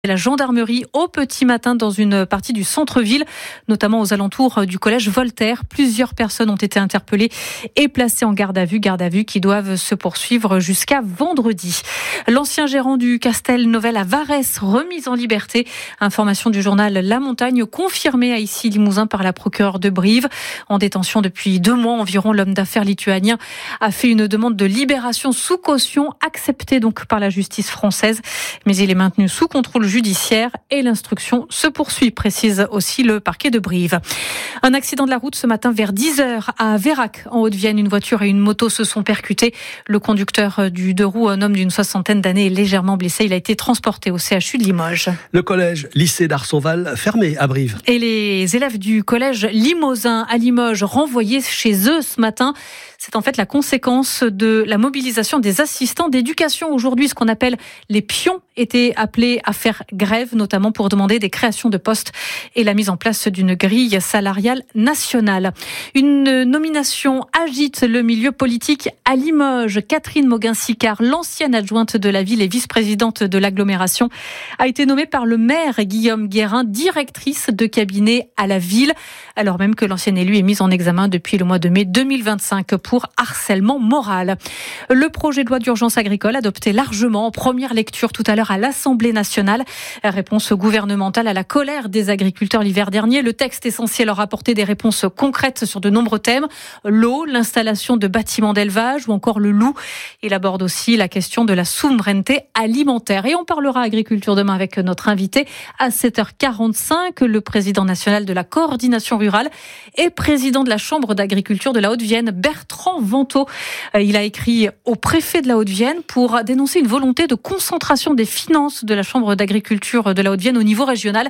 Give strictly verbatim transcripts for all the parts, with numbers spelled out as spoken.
La gendarmerie au petit matin dans une partie du centre-ville, notamment aux alentours du collège Voltaire. Plusieurs personnes ont été interpellées et placées en garde à vue, garde à vue qui doivent se poursuivre jusqu'à vendredi. L'ancien gérant du Castel Novel à Varès, remis en liberté. Information du journal La Montagne, confirmée à Issy-Limousin par la procureure de Brive. En détention depuis deux mois environ, l'homme d'affaires lituanien a fait une demande de libération sous caution, acceptée donc par la justice française. Mais il est maintenu sous contrôle judiciaire et l'instruction se poursuit, précise aussi le parquet de Brive. Un accident de la route ce matin vers dix heures à Vérac, en Haute-Vienne. Une voiture et une moto se sont percutées. Le conducteur du deux roues, un homme d'une soixantaine d'années, est légèrement blessé. Il a été transporté au C H U de Limoges. Le collège lycée d'Arsonval fermé à Brive. Et les élèves du collège Limousin à Limoges renvoyés chez eux ce matin. C'est en fait la conséquence de la mobilisation des assistants d'éducation. Aujourd'hui, ce qu'on appelle les pions étaient appelés à faire grève, notamment pour demander des créations de postes et la mise en place d'une grille salariale nationale. Une nomination agite le milieu politique à Limoges. Catherine Moguin-Sicard, l'ancienne adjointe de la ville et vice-présidente de l'agglomération, a été nommée par le maire Guillaume Guérin directrice de cabinet à la ville, alors même que l'ancienne élue est mise en examen depuis le mois de mai deux mille vingt-cinq pour harcèlement moral. Le projet de loi d'urgence agricole adopté largement en première lecture tout à l'heure à l'Assemblée nationale. Réponse gouvernementale à la colère des agriculteurs l'hiver dernier. Le texte est censé leur apporter des réponses concrètes sur de nombreux thèmes. L'eau, l'installation de bâtiments d'élevage ou encore le loup. Il aborde aussi la question de la souveraineté alimentaire. Et on parlera agriculture demain avec notre invité à sept heures quarante-cinq, le président national de la coordination rurale et président de la Chambre d'agriculture de la Haute-Vienne, Bertrand Vantaux. Il a écrit au préfet de la Haute-Vienne pour dénoncer une volonté de concentration des finances de la Chambre d'agriculture de la Haute-Vienne au niveau régional.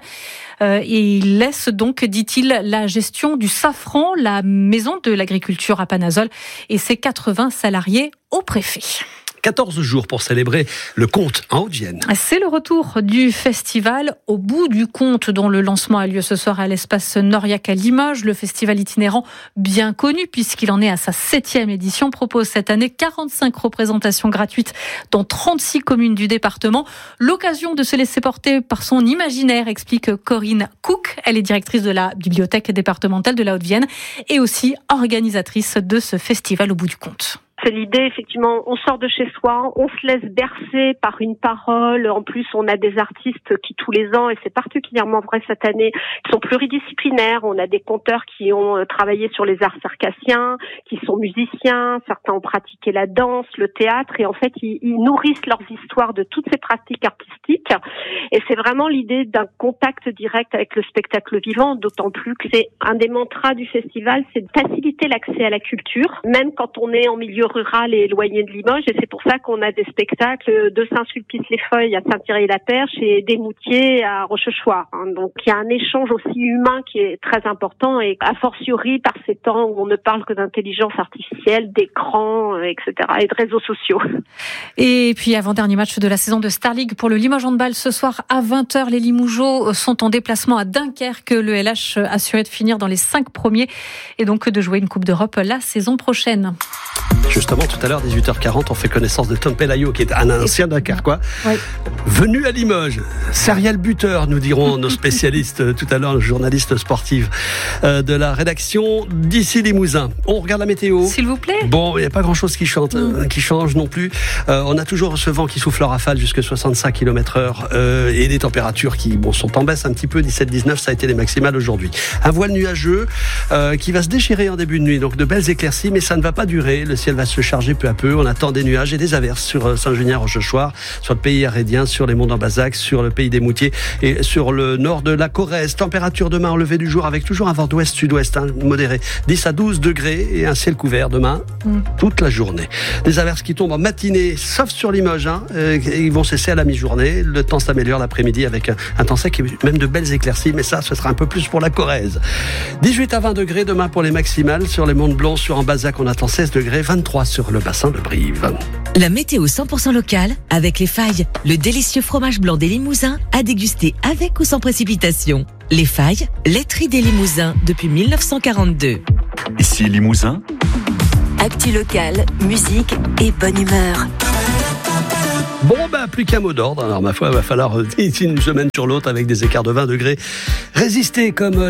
Et il laisse donc, dit-il, la gestion du safran, la maison de l'agriculture à Panazol et ses quatre-vingts salariés au préfet. quatorze jours pour célébrer le conte en Haute-Vienne. C'est le retour du festival Au bout du conte, dont le lancement a lieu ce soir à l'espace Noriac à Limoges. Le festival itinérant, bien connu puisqu'il en est à sa septième édition, propose cette année quarante-cinq représentations gratuites dans trente-six communes du département. L'occasion de se laisser porter par son imaginaire, explique Corinne Cook. Elle est directrice de la bibliothèque départementale de la Haute-Vienne et aussi organisatrice de ce festival Au bout du conte. C'est l'idée, effectivement, on sort de chez soi, on se laisse bercer par une parole. En plus, on a des artistes qui, tous les ans, et c'est particulièrement vrai cette année, qui sont pluridisciplinaires. On a des conteurs qui ont travaillé sur les arts circassiens, qui sont musiciens, certains ont pratiqué la danse, le théâtre, et en fait, ils, ils nourrissent leurs histoires de toutes ces pratiques artistiques. Et c'est vraiment l'idée d'un contact direct avec le spectacle vivant, d'autant plus que c'est un des mantras du festival, c'est de faciliter l'accès à la culture, même quand on est en milieu rural et éloigné de Limoges, et c'est pour ça qu'on a des spectacles de Saint-Sulpice-les-Feuilles à Saint-Thierry-la-Perche et des Moutiers à Rochechouart. Donc il y a un échange aussi humain qui est très important, et a fortiori par ces temps où on ne parle que d'intelligence artificielle, d'écran, et cetera, et de réseaux sociaux. Et puis avant-dernier match de la saison de Star League pour le Limoges Handball ce soir à vingt heures. Les Limougeaux sont en déplacement à Dunkerque. Le L H assuré de finir dans les cinq premiers et donc de jouer une Coupe d'Europe la saison prochaine. Justement, tout à l'heure, dix-huit heures quarante, on fait connaissance de Tom Pelayo, qui est un ancien Dunkerquois, oui. Venu à Limoges. Serial buteur, nous diront nos spécialistes tout à l'heure, nos journalistes sportifs euh, de la rédaction d'Issy-Limousin. On regarde la météo. S'il vous plaît. Bon, il n'y a pas grand-chose qui, chante, mm. euh, qui change non plus. Euh, on a toujours ce vent qui souffle en rafale jusqu'à soixante-cinq kilomètres heure euh, et des températures qui bon, sont en baisse un petit peu. dix-sept dix-neuf, ça a été les maximales aujourd'hui. Un voile nuageux euh, qui va se déchirer en début de nuit. Donc de belles éclaircies, mais ça ne va pas durer. Le ciel va se charger peu à peu. On attend des nuages et des averses sur Saint-Junien-Rochechouart, sur le pays arrédien, sur les monts d'Ambazac, sur le pays des Moutiers et sur le nord de la Corrèze. Température demain en lever du jour avec toujours un vent d'ouest-sud-ouest hein, modéré. dix à douze degrés et un ciel couvert demain mm. toute la journée. Des averses qui tombent en matinée, sauf sur Limoges. Hein, euh, ils vont cesser à la mi-journée. Le temps s'améliore l'après-midi avec un, un temps sec et même de belles éclaircies, mais ça, ce sera un peu plus pour la Corrèze. dix-huit à vingt degrés demain pour les maximales. Sur les monts de Blanc, sur Ambazac, on attend seize degrés, vingt-trois sur le bassin de Brive. La météo cent pour cent locale avec Les Failles, le délicieux fromage blanc des Limousins à déguster avec ou sans précipitation. Les Failles, laiterie des Limousins depuis mille neuf cent quarante-deux. Ici Limousin. Actu local, musique et bonne humeur. Bon, bah, plus qu'un mot d'ordre. Alors, ma foi, il va falloir, d'une semaine sur l'autre, avec des écarts de vingt degrés, résister comme